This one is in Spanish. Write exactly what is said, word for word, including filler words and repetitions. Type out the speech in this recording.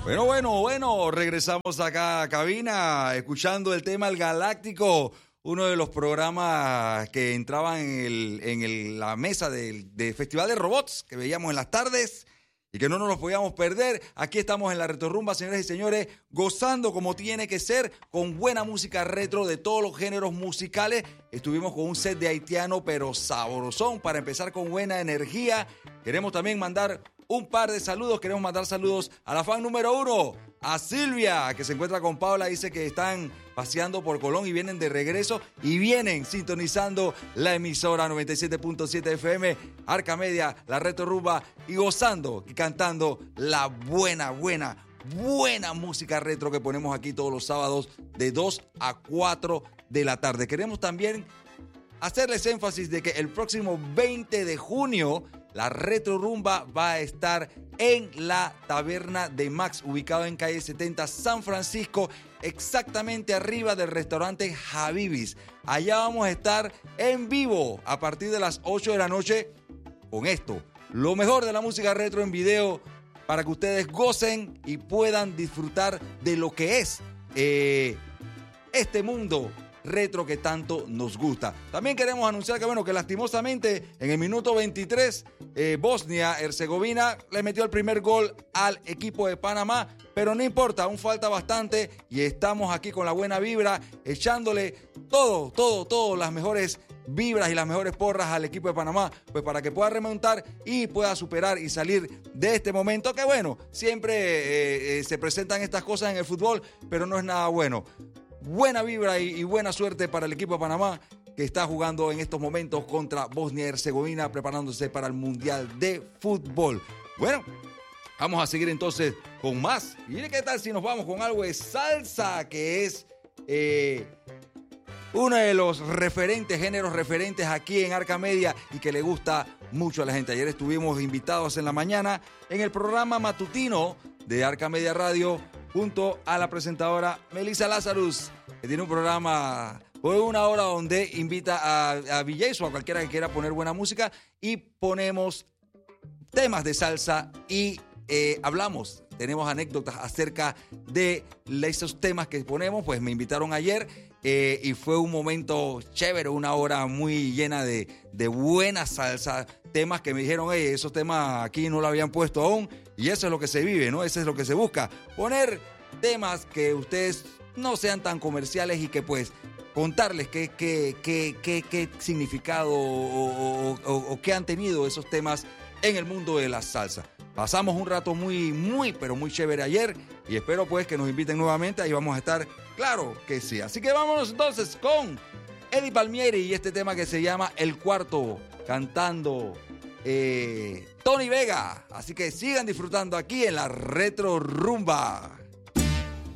Bueno, bueno, bueno, regresamos acá a cabina escuchando el tema El Galáctico, uno de los programas que entraban en, el, en el, la mesa del de Festival de Robots que veíamos en las tardes y que no nos los podíamos perder. Aquí estamos en la Retorrumba, señores y señores, gozando como tiene que ser, con buena música retro de todos los géneros musicales. Estuvimos con un set de haitiano, pero sabrosón, para empezar con buena energía. Queremos también mandar un par de saludos. Queremos mandar saludos a la fan número uno, a Silvia, que se encuentra con Paula. Dice que están paseando por Colón y vienen de regreso y vienen sintonizando la emisora noventa y siete punto siete F M, Arca Media, la Retorrumba, y gozando y cantando la buena, buena, buena música retro que ponemos aquí todos los sábados de dos a cuatro de la tarde. Queremos también hacerles énfasis de que el próximo veinte de junio la Retorrumba va a estar en la Taberna de Max, ubicado en calle setenta, San Francisco, exactamente arriba del restaurante Habibis. Allá vamos a estar en vivo a partir de las ocho de la noche con esto, lo mejor de la música retro en video, para que ustedes gocen y puedan disfrutar de lo que es eh, este mundo retro que tanto nos gusta. También queremos anunciar que, bueno, que lastimosamente en el minuto veintitrés, eh, Bosnia-Herzegovina le metió el primer gol al equipo de Panamá, pero no importa, aún falta bastante y estamos aquí con la buena vibra, echándole todo, todo, todo, las mejores vibras y las mejores porras al equipo de Panamá, pues para que pueda remontar y pueda superar y salir de este momento que, bueno, siempre eh, eh, se presentan estas cosas en el fútbol, pero no es nada bueno. Buena vibra y, y buena suerte para el equipo de Panamá, que está jugando en estos momentos contra Bosnia y Herzegovina, preparándose para el Mundial de Fútbol. Bueno, vamos a seguir entonces con más. Y qué tal si nos vamos con algo de salsa, que es eh, uno de los referentes, géneros referentes aquí en Arca Media y que le gusta mucho a la gente. Ayer estuvimos invitados en la mañana en el programa matutino de Arca Media Radio, junto a la presentadora Melissa Lazarus, que tiene un programa por una hora donde invita a, a V Js o a cualquiera que quiera poner buena música y ponemos temas de salsa y eh, hablamos, tenemos anécdotas acerca de esos temas que ponemos. Pues me invitaron ayer eh, y fue un momento chévere, una hora muy llena de, de buena salsa, temas que me dijeron, hey, esos temas aquí no lo habían puesto aún, y eso es lo que se vive, ¿no? Eso es lo que se busca, poner temas que ustedes no sean tan comerciales y que pues contarles qué, qué, qué, qué, qué significado o, o, o, o qué han tenido esos temas en el mundo de la salsa. Pasamos un rato muy, muy, pero muy chévere ayer y espero pues que nos inviten nuevamente. Ahí vamos a estar, claro que sí. Así que vámonos entonces con Eddie Palmieri y este tema que se llama El Cuarto, cantando eh, Tony Vega. Así que sigan disfrutando aquí en la Retorrumba.